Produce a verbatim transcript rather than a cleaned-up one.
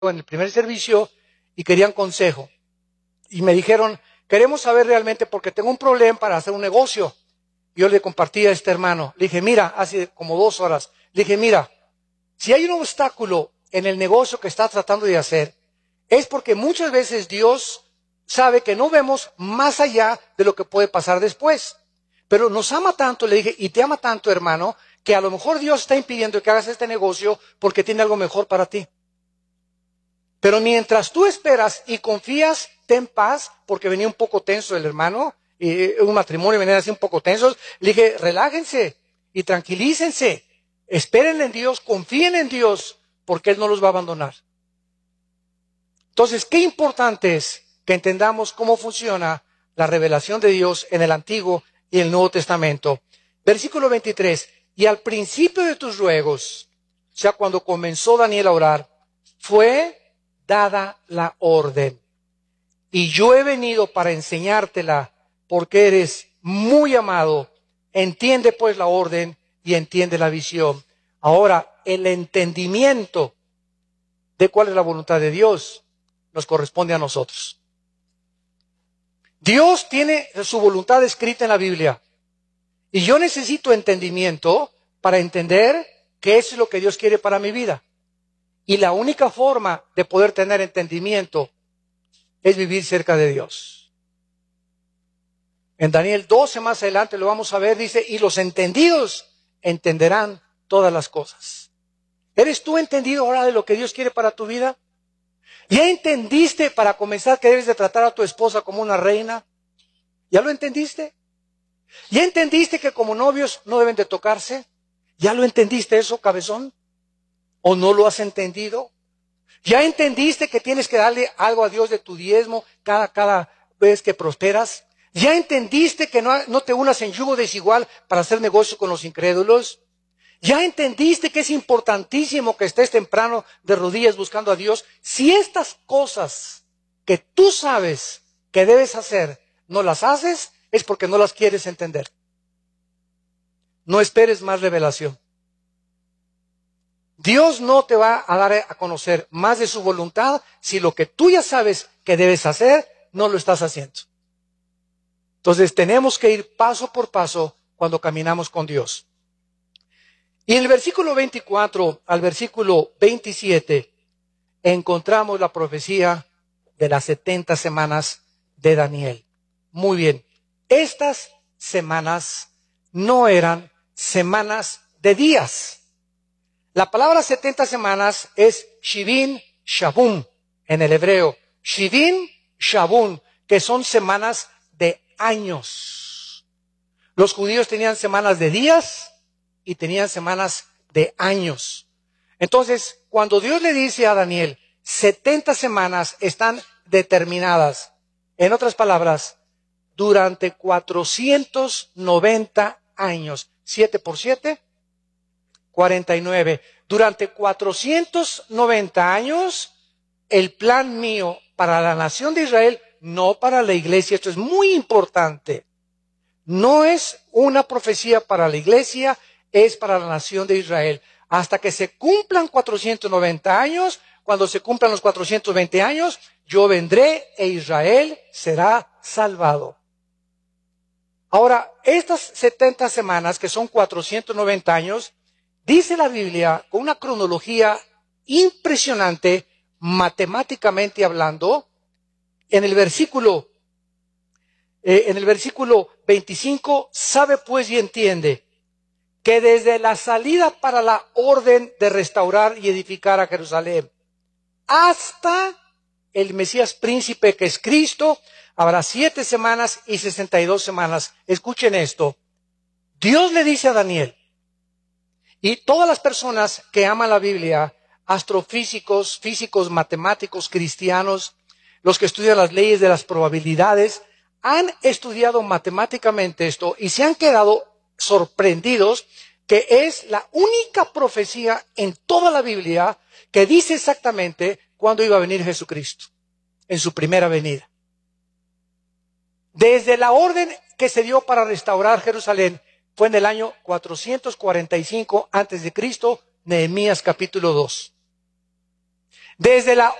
en el primer servicio y querían consejo. Y me dijeron, queremos saber realmente porque tengo un problema para hacer un negocio. Yo le compartí a este hermano, le dije, mira, hace como dos horas, le dije, mira, si hay un obstáculo en el negocio que estás tratando de hacer, es porque muchas veces Dios sabe que no vemos más allá de lo que puede pasar después. Pero nos ama tanto, le dije, y te ama tanto, hermano, que a lo mejor Dios está impidiendo que hagas este negocio porque tiene algo mejor para ti. Pero mientras tú esperas y confías, ten paz, porque venía un poco tenso el hermano, y un matrimonio venía así un poco tensos. Le dije, relájense y tranquilícense, esperen en Dios, confíen en Dios, porque Él no los va a abandonar. Entonces, qué importante es que entendamos cómo funciona la revelación de Dios en el Antiguo y el Nuevo Testamento. Versículo veintitrés, y al principio de tus ruegos, o sea, cuando comenzó Daniel a orar, fue dada la orden. Y yo he venido para enseñártela, porque eres muy amado. Entiende pues la orden y entiende la visión. Ahora, el entendimiento de cuál es la voluntad de Dios nos corresponde a nosotros. Dios tiene su voluntad escrita en la Biblia. Y yo necesito entendimiento para entender qué es lo que Dios quiere para mi vida. Y la única forma de poder tener entendimiento es vivir cerca de Dios. En Daniel doce más adelante lo vamos a ver, dice, y los entendidos entenderán todas las cosas. ¿Eres tú entendido ahora de lo que Dios quiere para tu vida? ¿Ya entendiste para comenzar que debes de tratar a tu esposa como una reina? ¿Ya lo entendiste? ¿Ya entendiste que como novios no deben de tocarse? ¿Ya lo entendiste eso, cabezón? ¿O no lo has entendido? ¿Ya entendiste que tienes que darle algo a Dios de tu diezmo cada, cada vez que prosperas? ¿Ya entendiste que no, no te unas en yugo desigual para hacer negocio con los incrédulos? ¿Ya entendiste que es importantísimo que estés temprano de rodillas buscando a Dios? Si estas cosas que tú sabes que debes hacer, no las haces, es porque no las quieres entender. No esperes más revelación. Dios no te va a dar a conocer más de su voluntad si lo que tú ya sabes que debes hacer, no lo estás haciendo. Entonces tenemos que ir paso por paso cuando caminamos con Dios. Y en el versículo veinticuatro al versículo veintisiete encontramos la profecía de las setenta semanas de Daniel. Muy bien, estas semanas no eran semanas de días. La palabra setenta semanas es Shivin Shabun en el hebreo. Shivin Shabun, que son semanas de años. Los judíos tenían semanas de días y tenían semanas de años. Entonces, cuando Dios le dice a Daniel, setenta semanas están determinadas. En otras palabras, durante cuatrocientos noventa años. siete por siete, cuarenta y nueve. Durante cuatrocientos noventa años, el plan mío para la nación de Israel, no para la iglesia, esto es muy importante. No es una profecía para la iglesia, es para la nación de Israel. Hasta que se cumplan cuatrocientos noventa años, cuando se cumplan los cuatrocientos veinte años, yo vendré e Israel será salvado. Ahora, estas setenta semanas, que son cuatrocientos noventa años, dice la Biblia con una cronología impresionante, matemáticamente hablando, en el versículo, eh, en el versículo veinticinco, sabe pues y entiende que desde la salida para la orden de restaurar y edificar a Jerusalén hasta el Mesías príncipe que es Cristo, habrá siete semanas y sesenta y dos semanas. Escuchen esto. Dios le dice a Daniel, y todas las personas que aman la Biblia, astrofísicos, físicos, matemáticos, cristianos, los que estudian las leyes de las probabilidades, han estudiado matemáticamente esto y se han quedado sorprendidos que es la única profecía en toda la Biblia que dice exactamente cuándo iba a venir Jesucristo, en su primera venida. Desde la orden que se dio para restaurar Jerusalén fue en el año cuatrocientos cuarenta y cinco antes de Cristo, Nehemías capítulo dos. Desde la